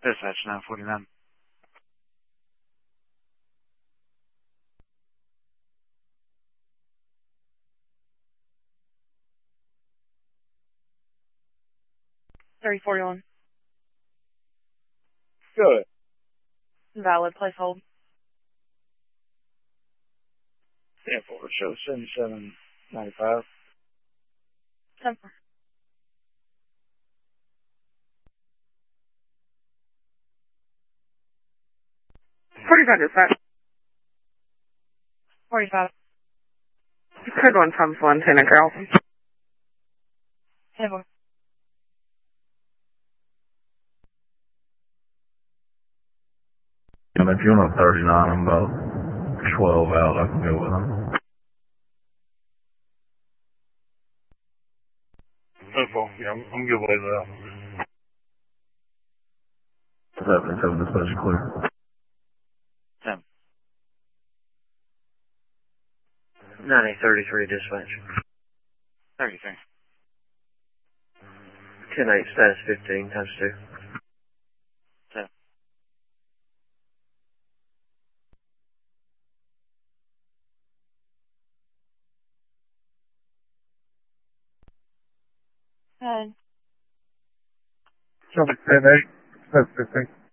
Dispatch 949. $30.41. Good. Valid. Place hold. Yeah, for show 7795. 10. Dispatch. 45. Code 1 times 1, Lieutenant Girl. 10. And if you're on 39, I'm about 12 out. I can go with them. No problem. Yeah, I'm good with that. 7 dispatch clear. 10. 9033 dispatch. 33. 10-8 status 15 times 2. 10. Good. Traffic 10-8, status 15.